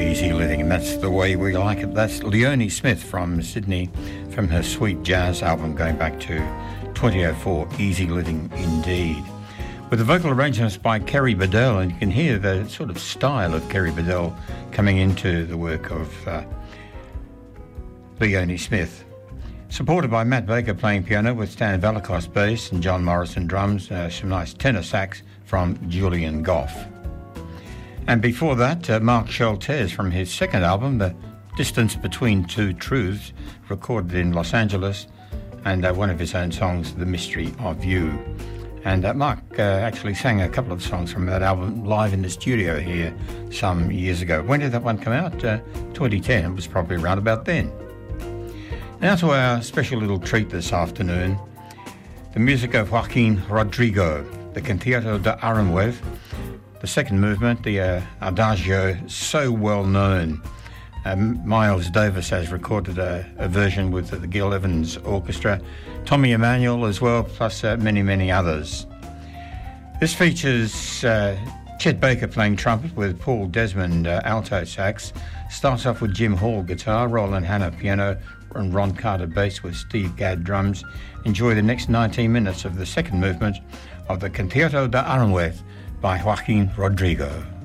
easy living, and that's the way we like it. That's Leonie Smith from Sydney, from her Sweet Jazz album going back to 2004, Easy Living Indeed. With the vocal arrangements by Kerry Bedell, and you can hear the sort of style of Kerry Bedell coming into the work of Leonie Smith. Supported by Matt Baker playing piano with Stan Velikos bass and John Morrison drums, some nice tenor sax from Julian Goff. And before that, Mark Schultes from his second album, The Distance Between Two Truths, recorded in Los Angeles, and one of his own songs, The Mystery of You. And Mark actually sang a couple of songs from that album live in the studio here some years ago. When did that one come out? 2010, it was probably around about then. Now to our special little treat this afternoon, the music of Joaquin Rodrigo, the Concierto de Aranjuez, the second movement, the Adagio, so well known. Miles Davis has recorded a version with the Gil Evans Orchestra, Tommy Emmanuel as well, plus many, many others. This features Chet Baker playing trumpet with Paul Desmond alto sax, starts off with Jim Hall guitar, Roland Hanna piano, and Ron Carter bass with Steve Gadd drums. Enjoy the next 19 minutes of the second movement of the Concierto de Aranjuez by Joaquin Rodrigo.